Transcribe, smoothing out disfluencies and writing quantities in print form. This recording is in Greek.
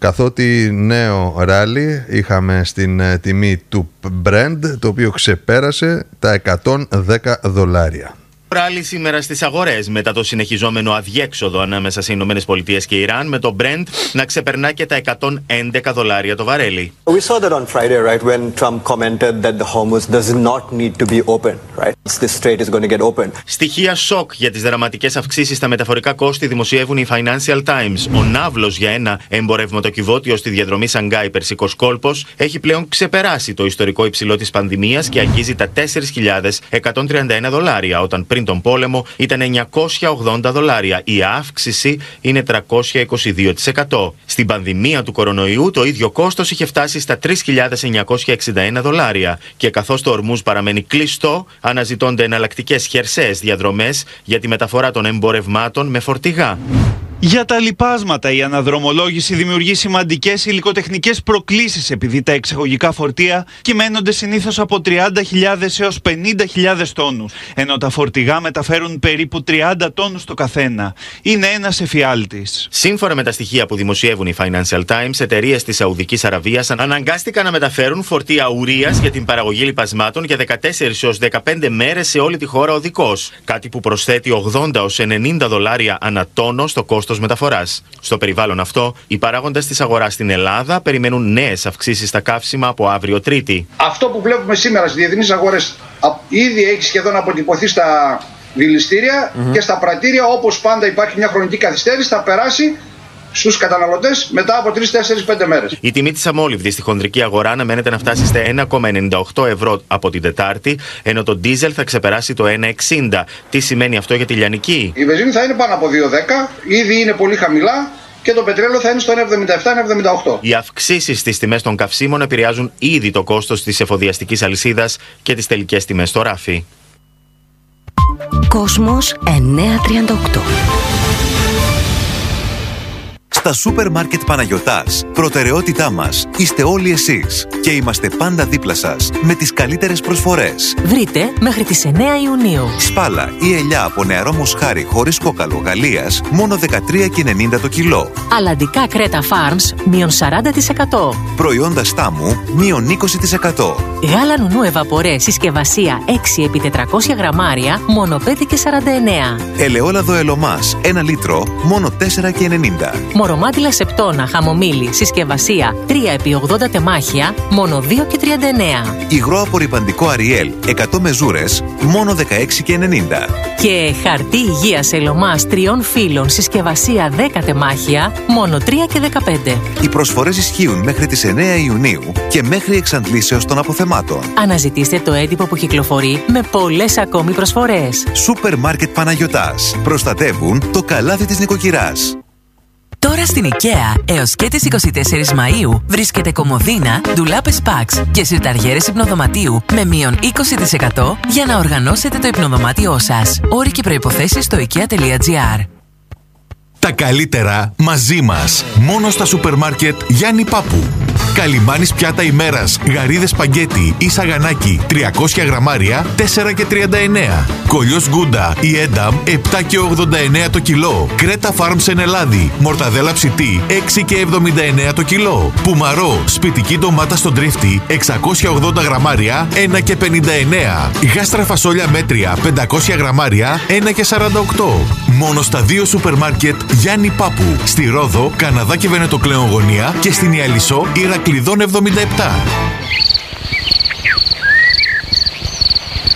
καθότι νέο ράλι είχαμε στην τιμή του Brent, το οποίο ξεπέρασε τα $110. Ράλι σήμερα στις αγορές μετά το συνεχιζόμενο αδιέξοδο ανάμεσα σε Ηνωμένες Πολιτείες και Ιράν, με το Brent να ξεπερνά και τα $111 το βαρέλι. We saw that on Friday, right, when Trump commented that the Hormuz does not need to be open, right? This strait is going to get open. Στοιχεία σοκ για τις δραματικές αυξήσεις στα μεταφορικά κόστη δημοσιεύουν οι Financial Times. Ο ναύλος για ένα εμπορευματοκιβώτιο στη διαδρομή Σανγκάι Περσικός κόλπος έχει πλέον ξεπεράσει το ιστορικό υψηλό της πανδημίας και αγγίζει τα $4.131, όταν πριν τον πόλεμο ήταν $980. Η αύξηση είναι 322%. Στην πανδημία του κορονοϊού το ίδιο κόστος είχε φτάσει στα $3.961 και καθώς το Ορμούζ παραμένει κλειστό, αναζητώνται εναλλακτικές χερσαίες διαδρομές για τη μεταφορά των εμπορευμάτων με φορτηγά. Για τα λοιπάσματα, η αναδρομολόγηση δημιουργεί σημαντικές υλικοτεχνικές προκλήσεις, επειδή τα εξαγωγικά φορτία κυμαίνονται συνήθως από 30.000 έως 50.000 τόνους, ενώ τα φορτηγά μεταφέρουν περίπου 30 τόνους το καθένα. Είναι ένας εφιάλτης. Σύμφωνα με τα στοιχεία που δημοσιεύουν οι Financial Times, εταιρείες της Σαουδικής Αραβίας αναγκάστηκαν να μεταφέρουν φορτία ουρίας για την παραγωγή λοιπασμάτων για 14 έως 15 μέρες σε όλη τη χώρα οδικώς, κάτι που προσθέτει $80 έως $90 ανά τόνο στο κόστος μεταφοράς. Στο περιβάλλον αυτό, οι παράγοντες της αγοράς στην Ελλάδα περιμένουν νέες αυξήσεις στα καύσιμα από αύριο Τρίτη. Αυτό που βλέπουμε σήμερα στις διεθνείς αγορές ήδη έχει σχεδόν αποτυπωθεί στα δηληστήρια και στα πρατήρια. Όπως πάντα υπάρχει μια χρονική καθυστέρηση, θα περάσει στους καταναλωτές μετά από 3-4-5 μέρες. Η τιμή της αμόλυβδης στη χονδρική αγορά αναμένεται να φτάσει στα €1,98 από την Τετάρτη, ενώ το ντίζελ θα ξεπεράσει το $1,60. Τι σημαίνει αυτό για τη λιανική? Η βενζίνη θα είναι πάνω από 2,10, ήδη είναι πολύ χαμηλά, και το πετρέλαιο θα είναι στο 1,77-1,78. Οι αυξήσεις στις τιμές των καυσίμων επηρεάζουν ήδη το κόστος της εφοδιαστικής αλυσίδας και τις τελικές τιμές στο ράφι. Κόσμος 938. Στα σούπερ μάρκετ Παναγιωτάς, προτεραιότητά μας είστε όλοι εσείς και είμαστε πάντα δίπλα σας με τις καλύτερες προσφορές. Βρείτε μέχρι τις 9 Ιουνίου. Σπάλα ή ελιά από νεαρό μοσχάρι χωρίς κόκαλο Γαλλίας, μόνο $13,90 το κιλό. Αλλαντικά Κρέτα Farms, μείον 40%. Προϊόντα στάμου, μείον 20%. Γάλα νουνού Εβαπορέ συσκευασία 6x400 γραμμάρια, μόνο $5,49. Ελαιόλαδο Ελωμάς, 1 λίτρο, μόνο $4,90. Μωρομάτιλα Σεπτόνα χαμομήλι συσκευασία 3x80 τεμάχια, μόνο $2,39. Υγρό απορρυπαντικό Αριέλ 100 μεζούρες, μόνο $16,90. Και χαρτί υγείας Ελωμάς 3 φύλων συσκευασία 10 τεμάχια, μόνο $3,15. Οι προσφορές ισχύουν μέχρι τις 9 Ιουνίου και μέχρι εξαντλήσεως των αποθεμάτων. Αναζητήστε το έντυπο που κυκλοφορεί με πολλές ακόμη προσφορές. Σούπερ μάρκετ Παναγιωτάς. Προστατεύουν το καλάθι της νοικοκυράς. Τώρα στην IKEA, έως και τις 24 Μαΐου, βρίσκεται κομμωδίνα, ντουλάπες Pax και συρταριέρες υπνοδωματίου με μείον 20% για να οργανώσετε το υπνοδωμάτιό σας. Όροι και προϋποθέσεις στο ikea.gr. Τα καλύτερα μαζί μας. Μόνο στα σούπερ μάρκετ Γιάννη Πάπου. Καλιμάνης πιάτα ημέρας, γαρίδες σπαγκέτι ή σαγανάκι 300 γραμμάρια 4,39. Κολλιός Γκούντα ή Ένταμ 7,89 το κιλό. Κρέτα Farms εν Ελλάδη, μορταδέλα ψητή 6,79 το κιλό. Πουμαρό, σπιτική ντομάτα στον τρίφτη 680 γραμμάρια 1,59. Γάστρα φασόλια μέτρια 500 γραμμάρια 1,48. Μόνο στα 2 σούπερ μάρκετ Γιάννη Πάπου. Στη Ρόδο, Καναδά και Βενετοκλέον γωνία και στην Ιαλισσό Ηρακλειδών 77.